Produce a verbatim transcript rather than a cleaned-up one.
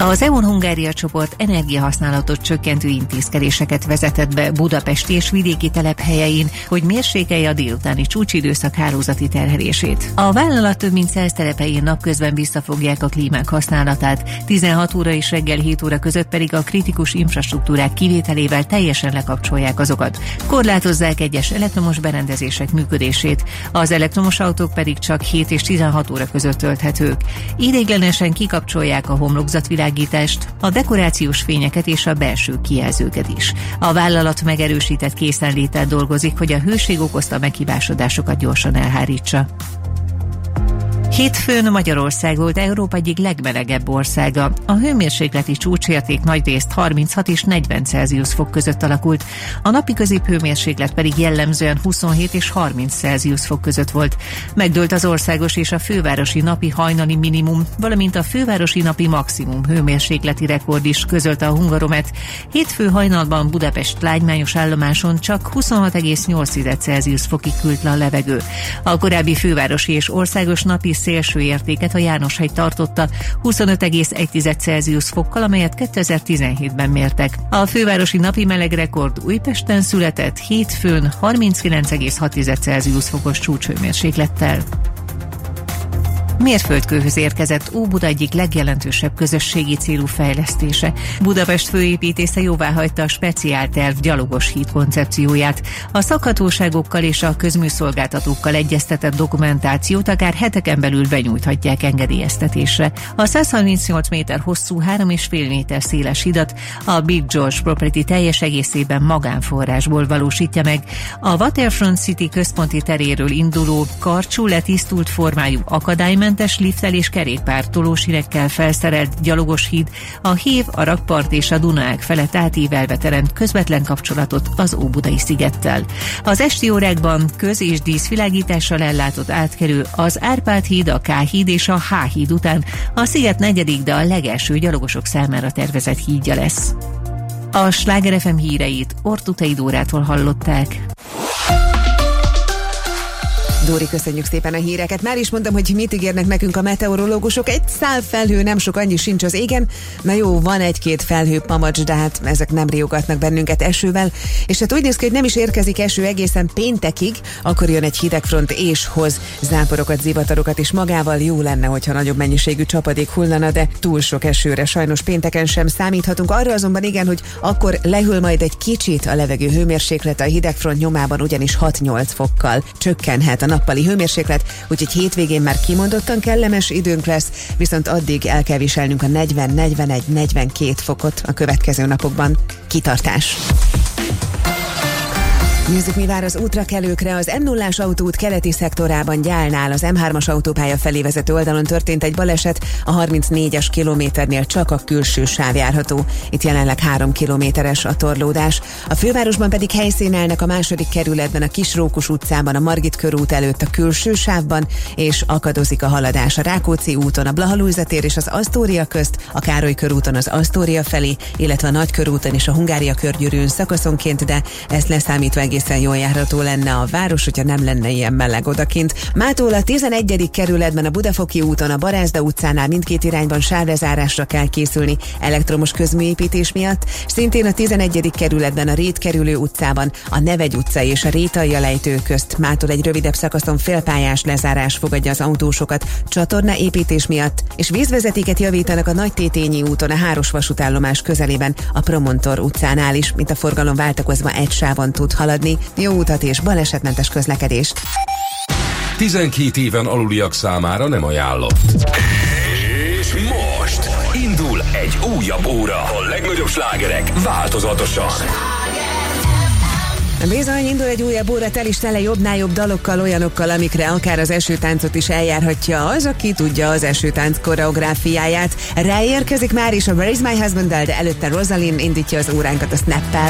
Az é u-Hungária csoport energiahasználatot csökkentő intézkedéseket vezetett be budapesti és vidéki telephelyein, hogy mérsékelje a délutáni csúcsidőszak hálózati terhelését. A vállalat több mint száz telephelyen napközben visszafogják a klímák használatát, tizenhat óra és reggel hét óra között pedig a kritikus infrastruktúrák kivételével teljesen lekapcsolják azokat. Korlátozzák egyes elektromos berendezések működését, az elektromos autók pedig csak hét és tizenhat óra között tölthetők. Ideiglenesen kikapcsolják a homlokzatvilágítást, a dekorációs fényeket és a belső kijelzőket is. A vállalat megerősített készenléttel dolgozik, hogy a hőség okozta meghibásodásokat gyorsan elhárítsa. Hétfőn Magyarország volt Európa egyik legmelegebb országa. A hőmérsékleti csúcsérték nagyrészt harminchat és negyven Celsius fok között alakult, a napi középhőmérséklet pedig jellemzően huszonhét és harminc Celsius fok között volt. Megdőlt az országos és a fővárosi napi hajnali minimum, valamint a fővárosi napi maximum hőmérsékleti rekord is, közölte a Hungaromet. Hétfő hajnalban Budapest lágymányos állomáson csak huszonhat egész nyolc Celsius fokig küld le a levegő. A korábbi fővárosi és országos napi szélső értéket a Jánoshegy tartotta huszonöt egész egy Celsius fokkal, amelyet kétezer-tizenhétben mértek. A fővárosi napi melegrekord Újpesten született hétfőn harminckilenc egész hat Celsius fokos csúcshőmérséklettel. Mérföldkőhöz érkezett Óbuda egyik legjelentősebb közösségi célú fejlesztése. Budapest főépítésze jóváhagyta a speciálterv gyalogos híd koncepcióját. A szakhatóságokkal és a közműszolgáltatókkal egyeztetett dokumentációt akár heteken belül benyújthatják engedélyeztetésre. A száz harmincnyolc méter hosszú, három és fél méter széles hidat a Big George Property teljes egészében magánforrásból valósítja meg. A Waterfront City központi teréről induló, karcsú, letisztult formájú akadálymentes lifttel és kerékpártolósínekkel felszerelt gyalogos híd a Hév, a Rakpart és a Dunaág felett átívelve teremt közvetlen kapcsolatot az Óbudai szigettel. Az esti órákban köz- és díszvilágítással ellátott átkelő az Árpád híd, a K-híd és a H-híd után a sziget negyedik, de a legelső gyalogosok számára tervezett hídja lesz. A Sláger ef em híreit Ortutei Dórától hallották. Dóri, köszönjük szépen a híreket. Már is mondtam, hogy mit ígérnek nekünk a meteorológusok. Egy szál felhő, nem sok, annyi sincs az égen. Na jó, van egy-két felhő pamacs, de hát ezek nem riogatnak bennünket esővel. És hát úgy néz ki, hogy nem is érkezik eső egészen péntekig, akkor jön egy hidegfront és hoz záporokat, zivatarokat is magával. Jó lenne, hogyha nagyobb mennyiségű csapadék hullana, de túl sok esőre sajnos pénteken sem számíthatunk. Arra azonban igen, hogy akkor lehűl majd egy kicsit a levegő hőmérséklete, a hidegfront nyomában ugyanis hat-nyolc fokkal csökkenhet a nappali hőmérséklet, úgyhogy hétvégén már kimondottan kellemes időnk lesz, viszont addig el kell viselnünk a negyven, negyvenegy, negyvenkét fokot a következő napokban. Kitartás! Nézzük, mi vár az útrakelőkre. Az em nullás autóút keleti szektorában Gyálnál az em hármas autópálya felé vezető oldalon történt egy baleset, a harmincnégyes kilométernél csak a külső sáv járható. Itt jelenleg három kilométeres a torlódás. A fővárosban pedig helyszínelnek a második kerületben, a Kisrókus utcában, a Margit körút előtt a külső sávban, és akadozik a haladás a Rákóczi úton, a Blaha-Lujza tér és az Asztória közt, a Károly körúton az Asztória felé, illetve a Nagykörúton és a Hungária körgyűrűn szakaszonként, de ezt leszámítva egészen jól járható lenne a város, hogyha nem lenne ilyen meleg odakint. Mától a tizenegyedik kerületben, a Budafoki úton, a Barázda utcánál mindkét irányban sávlezárásra kell készülni elektromos közműépítés miatt. Szintén a tizenegyedik kerületben, a Rétkerülő utcában, a Nevegy utca és a Rétalja lejtő közt mától egy rövidebb szakaszon félpályás lezárás fogadja az autósokat csatorna építés miatt, és vízvezetéket javítanak a Nagytétényi úton, a Háros vasútállomás közelében, a Promontor utcánál is, mint a forgalom váltakozva egy sávon tud haladni. Jó utat és balesetmentes közlekedést! tizenkét éven aluliak számára nem ajánlott. És most indul egy újabb óra. A legnagyobb slágerek változatosan. Bizony, indul egy újabb óra, tel is tele jobbnál jobb dalokkal, olyanokkal, amikre akár az esőtáncot is eljárhatja az, aki tudja az esőtánc koreográfiáját. Ráérkezik már is a Where is my husband, de előtte Rosalind indítja az óránkat a Snappel.